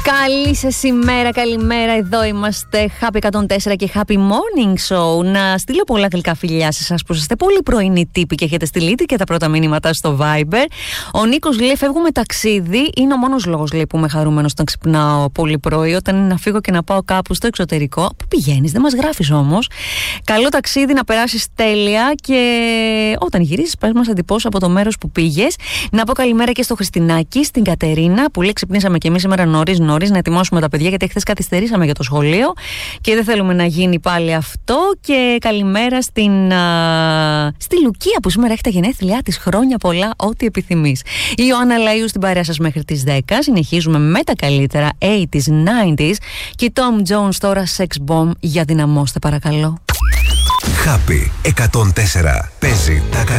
Καλή σας ημέρα, καλημέρα. Εδώ είμαστε. Happy 104 και Happy Morning Show. Να στείλω πολλά γλυκά φιλιά σε εσάς που είστε πολύ πρωινοί τύποι και έχετε στείλει και τα πρώτα μηνύματα στο Viber. Ο Νίκος λέει: φεύγουμε ταξίδι. Είναι ο μόνος λόγος, λέει, που είμαι χαρούμενος όταν ξυπνάω πολύ πρωί. Όταν είναι να φύγω και να πάω κάπου στο εξωτερικό. Πού πηγαίνεις, δεν μας γράφεις όμως. Καλό ταξίδι, να περάσεις τέλεια και όταν γυρίσεις, πες μας εντυπώσεις από το μέρος που πήγες. Να πω καλημέρα και στο Χριστινάκη, στην Κατερίνα που λέει: ξυπνήσαμε και εμείς σήμερα νωρίς να ετοιμάσουμε τα παιδιά, γιατί χθες καθυστερήσαμε για το σχολείο και δεν θέλουμε να γίνει πάλι αυτό. Και καλημέρα στη Λουκία που σήμερα έχει τα γενέθλιά της. Χρόνια πολλά, ό,τι επιθυμείς. Η Ιωάννα Λαΐου στην παρέα σας μέχρι τις 10. Συνεχίζουμε με τα καλύτερα 80s, 90s και Tom Jones τώρα Sex Bomb. Για δυναμώστε παρακαλώ. Happy 104 παίζει τα